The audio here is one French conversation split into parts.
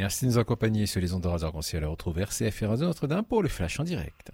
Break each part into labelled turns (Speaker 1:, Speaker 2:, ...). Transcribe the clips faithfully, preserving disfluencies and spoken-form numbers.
Speaker 1: Merci de nous accompagner sur les ondes de Radio Arc-en-Ciel. Retrouve R C F et Radio Notre-Dame pour le Flash en direct.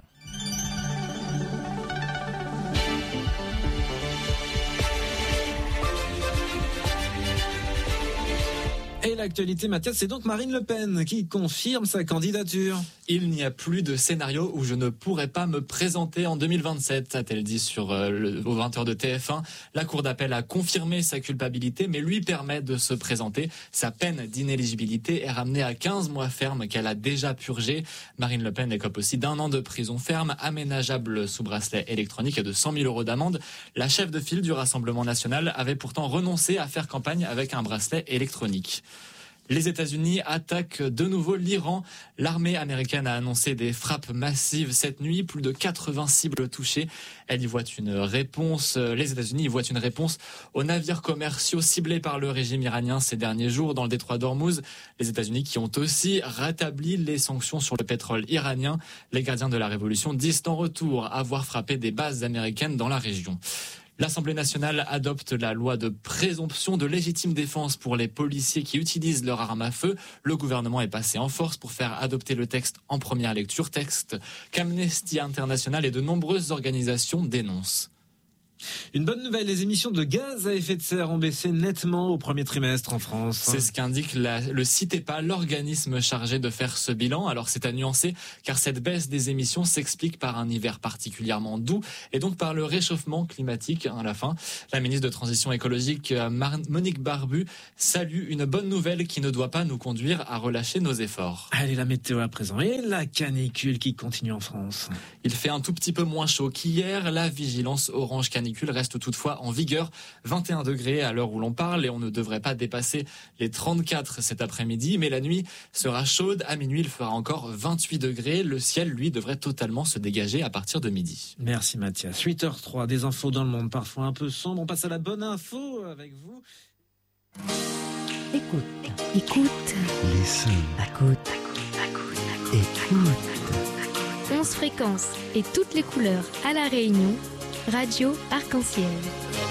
Speaker 2: Et l'actualité, Mathias, c'est donc Marine Le Pen qui confirme sa candidature.
Speaker 3: Il n'y a plus de scénario où je ne pourrai pas me présenter en deux mille vingt-sept, a-t-elle dit sur euh, le, aux vingt heures de T F un. La Cour d'appel a confirmé sa culpabilité, mais lui permet de se présenter. Sa peine d'inéligibilité est ramenée à quinze mois ferme qu'elle a déjà purgé. Marine Le Pen écope aussi d'un an de prison ferme, aménageable sous bracelet électronique et de cent mille euros d'amende. La chef de file du Rassemblement national avait pourtant renoncé à faire campagne avec un bracelet électronique. Les États-Unis attaquent de nouveau l'Iran. L'armée américaine a annoncé des frappes massives cette nuit, plus de quatre-vingts cibles touchées. Elle y voit une réponse, les États-Unis y voient une réponse aux navires commerciaux ciblés par le régime iranien ces derniers jours dans le détroit d'Ormuz. Les États-Unis qui ont aussi rétabli les sanctions sur le pétrole iranien. Les gardiens de la révolution disent en retour avoir frappé des bases américaines dans la région. L'Assemblée nationale adopte la loi de présomption de légitime défense pour les policiers qui utilisent leur arme à feu. Le gouvernement est passé en force pour faire adopter le texte en première lecture, texte qu'Amnesty International et de nombreuses organisations dénoncent.
Speaker 2: Une bonne nouvelle, les émissions de gaz à effet de serre ont baissé nettement au premier trimestre en France.
Speaker 3: C'est ce qu'indique la, le CITEPA, l'organisme chargé de faire ce bilan. Alors c'est à nuancer, car cette baisse des émissions s'explique par un hiver particulièrement doux et donc par le réchauffement climatique à la fin. La ministre de Transition écologique, Monique Barbu, salue une bonne nouvelle qui ne doit pas nous conduire à relâcher nos efforts.
Speaker 2: Allez, la météo à présent et la canicule qui continue en France.
Speaker 3: Il fait un tout petit peu moins chaud qu'hier. La vigilance orange canicule reste toutefois en vigueur, vingt et un degrés à l'heure où l'on parle et on ne devrait pas dépasser les trente-quatre cet après-midi, mais la nuit sera chaude. À minuit, il fera encore vingt-huit degrés. Le ciel, lui, devrait totalement se dégager à partir de midi.
Speaker 2: Merci Mathias. huit heures trois, des infos dans le monde parfois un peu sombres. On passe à la bonne info avec vous.
Speaker 4: Écoute, écoute,
Speaker 5: listen,
Speaker 4: écoute, écoute, écoute. onze fréquences et toutes les couleurs à La Réunion. Radio Arc-en-Ciel.